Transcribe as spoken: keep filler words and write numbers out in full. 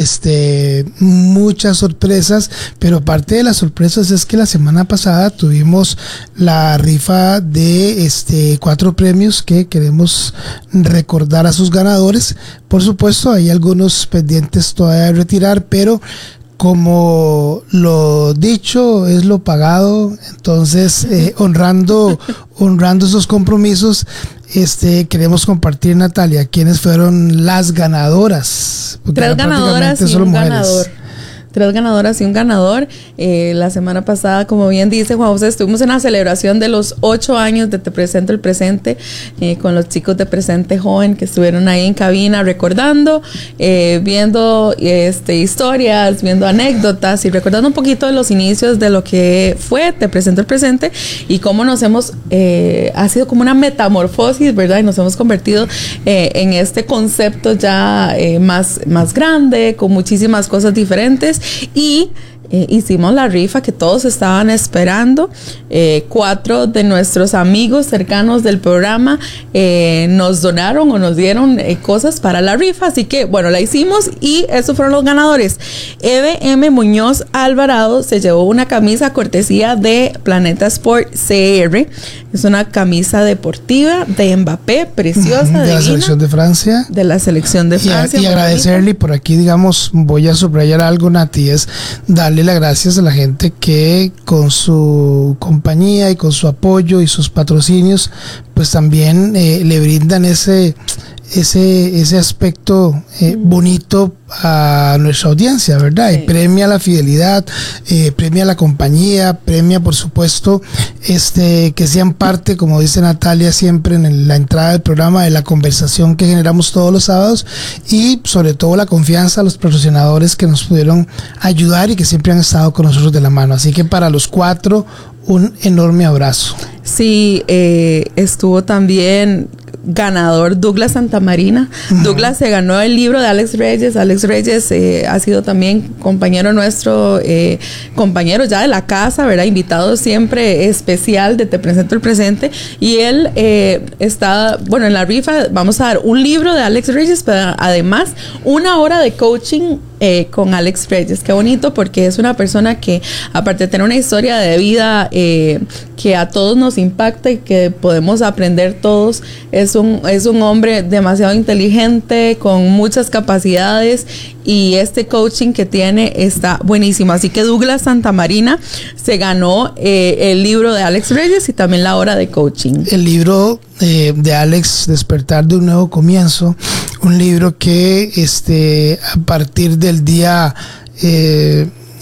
este, muchas sorpresas, pero parte de las sorpresas es que la semana pasada tuvimos la rifa de este, cuatro premios que queremos recordar a sus ganadores. Por supuesto, hay algunos pendientes todavía de retirar, pero como lo dicho es lo pagado, entonces eh, honrando honrando esos compromisos, este queremos compartir, Natalia, quiénes fueron las ganadoras. Tres ganadoras y un mujeres. ganador. Tres ganadoras y un ganador. Eh, la semana pasada, como bien dice Juan José, estuvimos en la celebración de los ocho años de Te Presento el Presente, eh, con los chicos de Presente Joven que estuvieron ahí en cabina recordando, eh, viendo este, historias, viendo anécdotas y recordando un poquito de los inicios de lo que fue Te Presento el Presente y cómo nos hemos, eh, ha sido como una metamorfosis, ¿verdad? Y nos hemos convertido eh, en este concepto ya eh, más, más grande, con muchísimas cosas diferentes. Y eh, hicimos la rifa que todos estaban esperando. Eh, cuatro de nuestros amigos cercanos del programa eh, nos donaron o nos dieron eh, cosas para la rifa. Así que, bueno, la hicimos y esos fueron los ganadores. Eve M. Muñoz Alvarado se llevó una camisa cortesía de Planeta Sport C R. Es una camisa deportiva de Mbappé, preciosa, de divina, la selección de Francia. De la selección de Francia. Y, y agradecerle, por aquí, digamos, voy a subrayar algo, Nati, es darle las gracias a la gente que con su compañía y con su apoyo y sus patrocinios, pues también eh, le brindan ese ese ese aspecto eh, bonito a nuestra audiencia, ¿verdad? Sí. Y premia la fidelidad, eh, premia la compañía, premia, por supuesto, este que sean parte, como dice Natalia siempre en el, la entrada del programa, de la conversación que generamos todos los sábados, y sobre todo la confianza a los patrocinadores que nos pudieron ayudar y que siempre han estado con nosotros de la mano. Así que para los cuatro, un enorme abrazo. Sí, eh, estuvo también ganador Douglas Santamarina. Uh-huh. Douglas se ganó el libro de Alex Reyes. Alex Reyes eh, ha sido también compañero nuestro, eh, compañero ya de la casa, ¿verdad? Invitado siempre especial de Te Presento el Presente. Y él eh, está, bueno, en la rifa vamos a dar un libro de Alex Reyes, pero además una hora de coaching Eh, con Alex Reyes. Qué bonito, porque es una persona que, aparte de tener una historia de vida eh, que a todos nos impacta y que podemos aprender todos, es un, es un hombre demasiado inteligente, con muchas capacidades, y este coaching que tiene está buenísimo. Así que Douglas Santamarina se ganó eh, el libro de Alex Reyes y también la hora de coaching. El libro eh, de Alex, Despertar de un Nuevo Comienzo, un libro que este a partir del día eh,